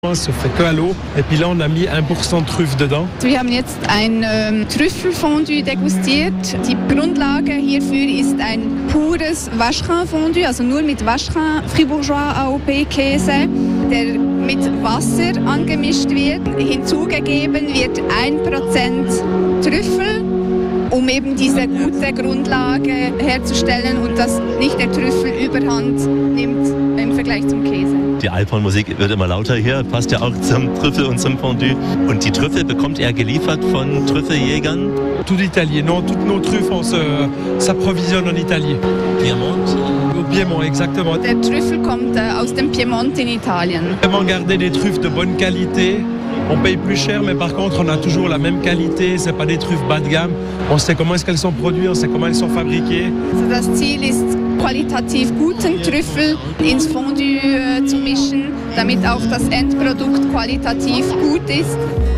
Se fait que à l'eau et puis là on a mis 1% de trüffes dedans. Wir haben jetzt ein Trüffelfondue degustiert. Die Grundlage hierfür ist ein pures Vacherin-Fondue, also nur mit Vacherin Fribourgeois AOP-Käse, der mit Wasser angemischt wird. Hinzugegeben wird 1% Trüffel, um eben diese gute Grundlage herzustellen und dass nicht der Trüffel überhand nimmt im Vergleich zum Käse. Die Alphorn-Musik wird immer lauter hier, passt ja auch zum Trüffel und zum Fondue. Und die Trüffel bekommt er geliefert von Trüffeljägern? Tout d'Italie, non, toutes nos truffes s'approvisionnent en Italie. Piemont? Au Piemont, exactement. Der Trüffel kommt aus dem Piemont in Italien. Vraiment garder des truffes de bonne qualité. On paye plus cher, mais par contre, on a toujours la même qualité. C'est pas des truffes bas de gamme. On sait comment est-ce qu'elles sont produites, on sait comment elles sont fabriquées. Also das Ziel ist, qualitativ guten Trüffel ins Fondue zu mischen, damit auch das Endprodukt qualitativ gut ist.